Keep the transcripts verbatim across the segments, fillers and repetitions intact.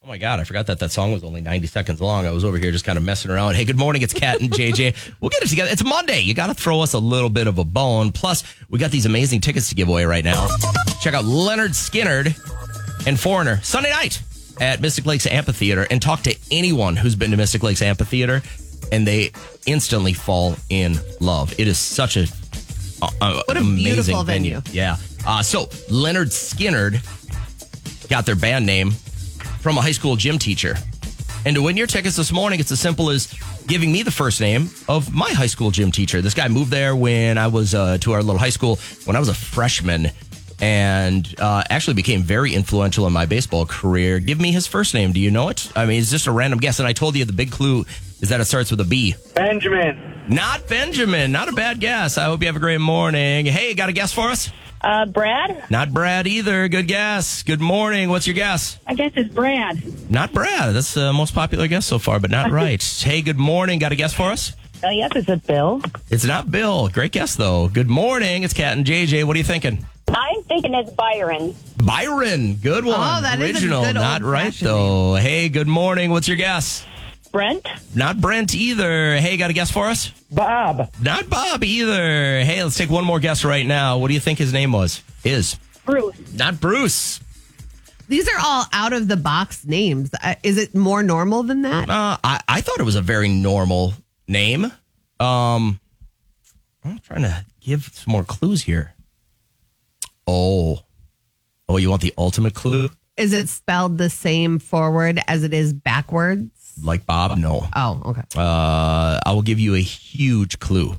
Oh, my God. I forgot that that song was only ninety seconds long. I was over here just kind of messing around. Hey, good morning. It's Kat and J J. We'll get it together. It's Monday. You got to throw us a little bit of a bone. Plus, we got these amazing tickets to give away right now. Check out Leonard Skinnard and Foreigner Sunday night at Mystic Lakes Amphitheater, and talk to anyone who's been to Mystic Lakes Amphitheater, and they instantly fall in love. It is such a, a what a amazing beautiful venue. venue. Yeah. Uh, so Leonard Skinnard got their band name from a high school gym teacher. And to win your tickets this morning, it's as simple as giving me the first name of my high school gym teacher. This guy moved there when I was uh, to our little high school when I was a freshman, and uh, actually became very influential in my baseball career. Give me his first name. Do you know it? I mean, it's just a random guess. And I told you the big clue is that it starts with a B. Benjamin. Not Benjamin. Not a bad guess. I hope you have a great morning. Hey, got a guess for us? Uh, Brad? Not Brad either. Good guess. Good morning. What's your guess? I guess it's Brad. Not Brad. That's the most popular guess so far, but not right. Hey, good morning. Got a guess for us? Uh, yes, is it Bill? It's not Bill. Great guess, though. Good morning. It's Kat and J J. What are you thinking? I'm thinking it's Byron. Byron. Good one. Oh, that is a Original. good Not right, old-fashioned though. Hey, good morning. What's your guess? Brent? Not Brent either. Hey, got a guess for us? Bob. Not Bob either. Hey, let's take one more guess right now. What do you think his name was? Is? Bruce. Not Bruce. These are all out of the box names. Uh, is it more normal than that? Uh, I, I thought it was a very normal name. Um, I'm trying to give some more clues here. Oh. Oh, you want the ultimate clue? Is it spelled the same forward as it is backwards? Like Bob? No. Oh, okay. Uh, I will give you a huge clue.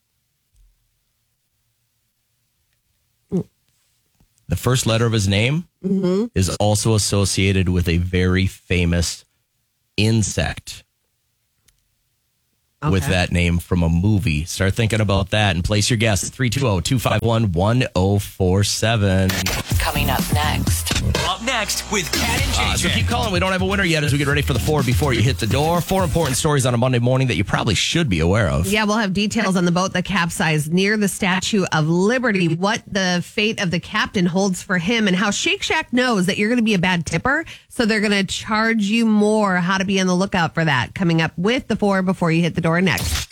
The first letter of his name Mm-hmm. is also associated with a very famous insect with Okay. that name from a movie. Start thinking about that and place your guess. three two zero, two five one, one zero four seven. Coming up next. Up next with Kat and J J. Uh, so keep calling. We don't have a winner yet as we get ready for the four before you hit the door. Four important stories on a Monday morning that you probably should be aware of. Yeah, we'll have details on the boat that capsized near the Statue of Liberty, what the fate of the captain holds for him, and how Shake Shack knows that you're going to be a bad tipper, so they're going to charge you more. How to be on the lookout for that. Coming up with the four before you hit the door next.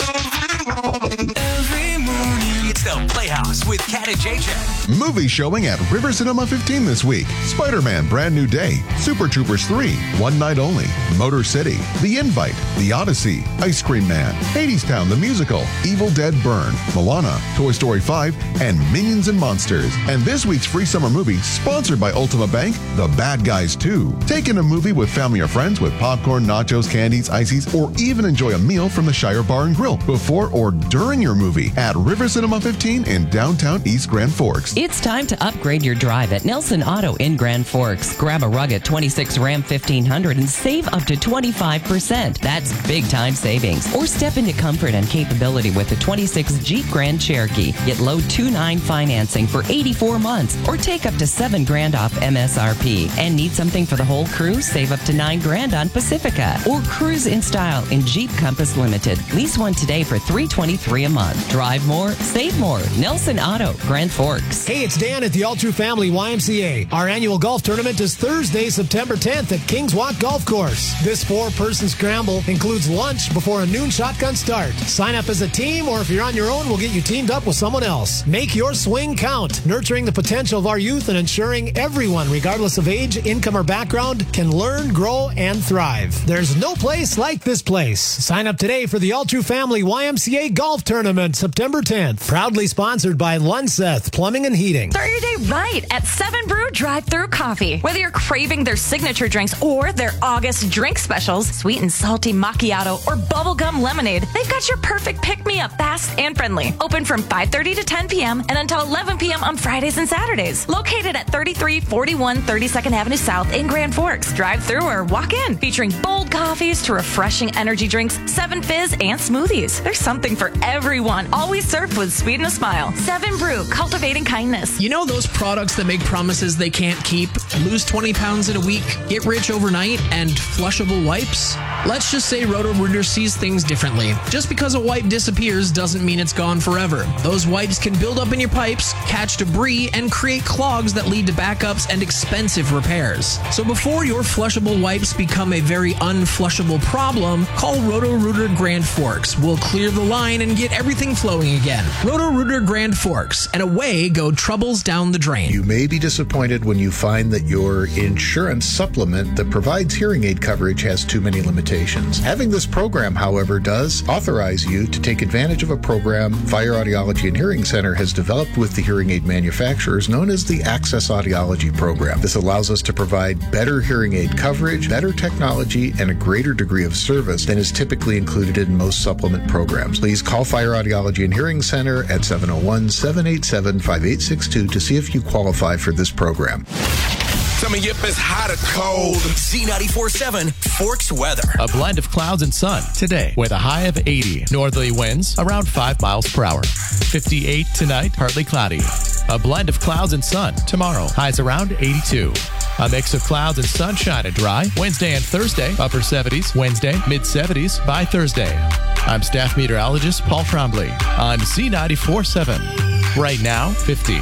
Every morning, it's the Playhouse with Kat and J J. Movie showing at River Cinema fifteen this week. Spider-Man Brand New Day, Super Troopers three, One Night Only, Motor City, The Invite, The Odyssey, Ice Cream Man, Hadestown the Musical, Evil Dead Burn, Moana, Toy Story five, and Minions and Monsters. And this week's free summer movie, sponsored by Ultima Bank, The Bad Guys two. Take in a movie with family or friends with popcorn, nachos, candies, ices, or even enjoy a meal from the Shire Bar and Grill before or during your movie at River Cinema fifteen in downtown East Grand Forks. It's time to upgrade your drive at Nelson Auto in Grand Forks. Grab a rugged twenty-six Ram fifteen hundred and save up to twenty-five percent. That's big time savings. Or step into comfort and capability with the twenty-six Jeep Grand Cherokee. Get low two nine financing for eighty-four months or take up to seven grand off M S R P. And need something for the whole crew? Save up to nine grand on Pacifica. Or cruise in style in Jeep Compass Limited. Lease one today for three twenty-three a month. Drive more, save more. Nelson Auto, Grand Forks. Hey, it's Dan at the All True Family Y M C A. Our annual golf tournament is Thursday, September tenth at Kings Walk Golf Course. This four-person scramble includes lunch before a noon shotgun start. Sign up as a team, or if you're on your own, we'll get you teamed up with someone else. Make your swing count, nurturing the potential of our youth and ensuring everyone, regardless of age, income, or background, can learn, grow, and thrive. There's no place like this place. Sign up today for the All True Family Y M C A Golf Tournament, September tenth. Proudly sponsored by Lunseth Plumbing and Heating. Start your day right at Seven Brew Drive-Thru Coffee. Whether you're craving their signature drinks or their August drink specials, sweet and salty macchiato or bubblegum lemonade, they've got your perfect pick-me-up, fast and friendly. Open from five thirty to ten p.m. and until eleven p.m. on Fridays and Saturdays. Located at thirty-three forty-one thirty-second Avenue South in Grand Forks. Drive-thru or walk in. Featuring bold coffees to refreshing energy drinks, Seven Fizz, and smoothies. There's something for everyone. Always served with sweetness smile. Seven Brew, cultivating kindness. You know those products that make promises they can't keep? Lose twenty pounds in a week, get rich overnight, and flushable wipes? Let's just say Roto-Rooter sees things differently. Just because a wipe disappears doesn't mean it's gone forever. Those wipes can build up in your pipes, catch debris, and create clogs that lead to backups and expensive repairs. So before your flushable wipes become a very unflushable problem, call Roto-Rooter Grand Forks. We'll clear the line and get everything flowing again. Roto-Rooter Grand Forks, and away go troubles down the drain. You may be disappointed when you find that your insurance supplement that provides hearing aid coverage has too many limitations. Having this program, however, does authorize you to take advantage of a program Fire Audiology and Hearing Center has developed with the hearing aid manufacturers known as the Access Audiology Program. This allows us to provide better hearing aid coverage, better technology, and a greater degree of service than is typically included in most supplement programs. Please call Fire Audiology and Hearing Center at seven oh one, seven eight seven, five eight six two to see if you qualify for this program. Coming up is hot or cold. Z ninety-four point seven Forks weather. A blend of clouds and sun today with a high of eighty. Northerly winds around five miles per hour. fifty-eight tonight, partly cloudy. A blend of clouds and sun tomorrow. Highs around eighty-two. A mix of clouds and sunshine and dry. Wednesday and Thursday, upper seventies. Wednesday, mid seventies by Thursday. I'm staff meteorologist Paul Trombley on Z ninety-four point seven. Right now, fifty.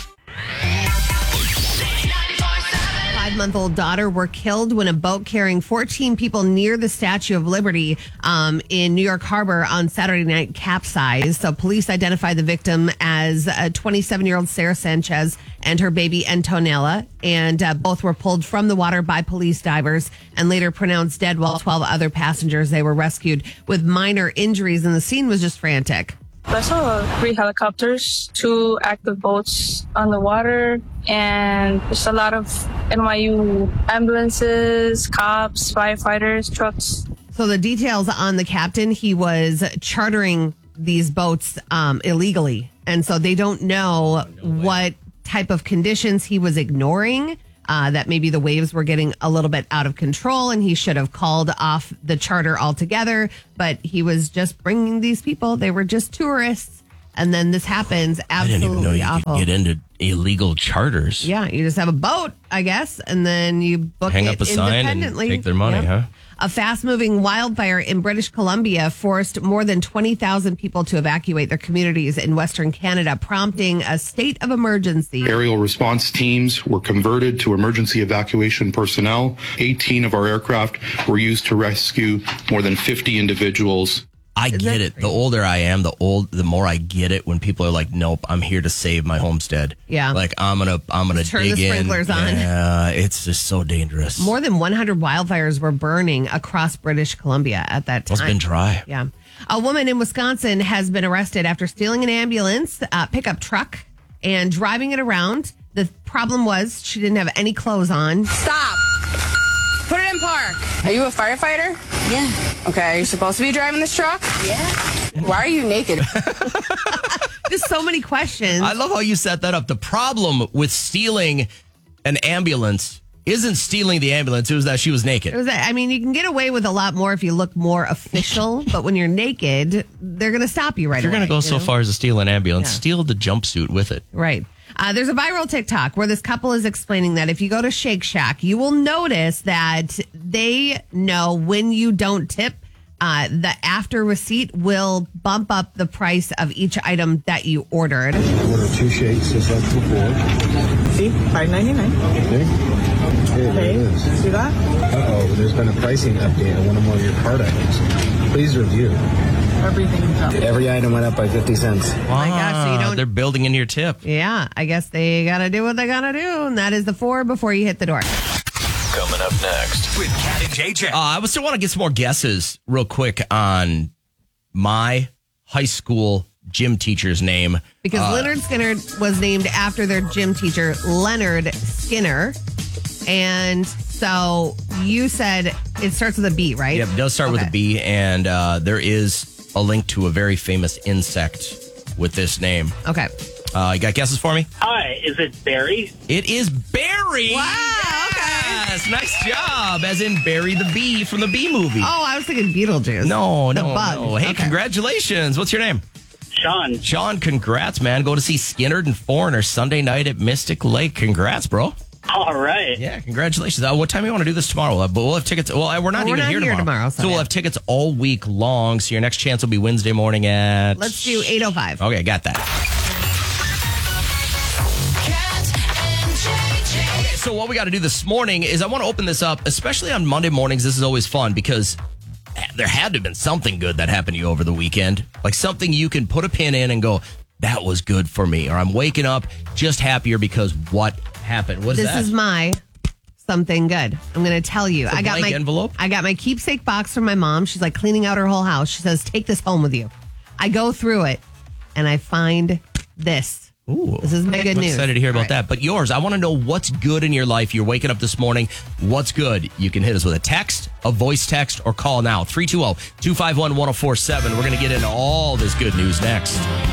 Five-month-old daughter were killed when a boat carrying fourteen people near the Statue of Liberty um, in New York Harbor on Saturday night capsized. So police identified the victim as a twenty-seven-year-old Sarah Sanchez and her baby Antonella, and uh, both were pulled from the water by police divers and later pronounced dead, while twelve other passengers, they were rescued with minor injuries, and the scene was just frantic. I saw three helicopters, two active boats on the water, and there's a lot of N Y U ambulances, cops, firefighters, trucks. So the details on the captain, he was chartering these boats um, illegally. And so they don't know what type of conditions he was ignoring. Uh, that maybe the waves were getting a little bit out of control and he should have called off the charter altogether. But he was just bringing these people. They were just tourists. And then this happens. Absolutely I didn't even know you awful. could get into illegal charters. Yeah, you just have a boat, I guess, and then you book Hang it up a sign and independently. take their money, Yep. huh? A fast-moving wildfire in British Columbia forced more than twenty thousand people to evacuate their communities in Western Canada, prompting a state of emergency. Aerial response teams were converted to emergency evacuation personnel. eighteen of our aircraft were used to rescue more than fifty individuals. I get it. The older I am, the old, the more I get it when people are like, "Nope, I'm here to save my homestead." Yeah, like I'm gonna, I'm gonna Turn dig the in. sprinklers on. Yeah, it's just so dangerous. More than one hundred wildfires were burning across British Columbia at that time. It's been dry. Yeah. A woman in Wisconsin has been arrested after stealing an ambulance uh, pickup truck and driving it around. The problem was she didn't have any clothes on. Stop. Put it in park. Are you a firefighter? Yeah. Okay, are you supposed to be driving this truck? Yeah. Why are you naked? Just so many questions. I love how you set that up. The problem with stealing an ambulance isn't stealing the ambulance. It was that she was naked. It was, I mean, you can get away with a lot more if you look more official, but when you're naked, they're going to stop you right If you're away. going to go so know? far as to steal an ambulance, Yeah. steal the jumpsuit with it. Right. Uh, there's a viral TikTok where this couple is explaining that if you go to Shake Shack, you will notice that they know when you don't tip, uh, the after receipt will bump up the price of each item that you ordered. Order two shakes just like before. See, five ninety-nine. Okay. Hey, there it is. See that? Uh-oh, there's been a pricing update on one or more of your cart items. Please review. Everything's up. Every item went up by fifty cents. Oh my gosh, so you don't. They're building into your tip. Yeah, I guess they got to do what they got to do, and that is the four before you hit the door. Coming up next with Cat and J J. Uh, I still want to get some more guesses real quick on my high school gym teacher's name. Because uh, Leonard Skinner was named after their gym teacher, Leonard Skinner. And so you said it starts with a B, right? Yep, it does start with Okay. a B, and uh, there is a link to a very famous insect with this name. Okay. Uh, you got guesses for me? Hi, is it Barry? It is Barry. Wow, yes, nice job. As in Barry the Bee from the Bee movie. Oh, I was thinking Beetlejuice. No, The no, bug. no. Hey, Okay. congratulations. What's your name? Sean. Sean, congrats, man. Go to see Skinnerd and Foreigner Sunday night at Mystic Lake. Congrats, bro. All right. Yeah, congratulations. Uh, what time do you want to do this tomorrow? Uh, but we'll have tickets. Well, we're not We're even not here, here tomorrow. tomorrow, so so we'll yeah. have tickets all week long. So your next chance will be Wednesday morning at... Let's do eight oh five. Okay, got that. Okay, so what we got to do this morning is I want to open this up, especially on Monday mornings. This is always fun because there had to have been something good that happened to you over the weekend. Like something you can put a pin in and go, that was good for me. Or I'm waking up just happier because what happened. What is this that? is my something good. I'm going to tell you. It's a I got blank my envelope? I got my keepsake box from my mom. She's like cleaning out her whole house. She says, take this home with you. I go through it and I find this. Ooh, this is my good I'm news. excited to hear about All right. that. But yours, I want to know what's good in your life. You're waking up this morning. What's good? You can hit us with a text, a voice text, or call now. three two zero, two five one, one zero four seven. We're going to get into all this good news next.